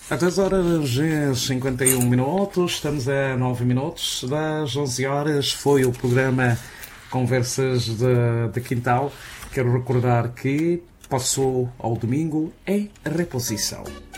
A 2 horas e 51 minutos, estamos a 9 minutos das 11 horas, foi o programa Conversas de Quintal. Quero recordar que passou ao domingo é a reposição.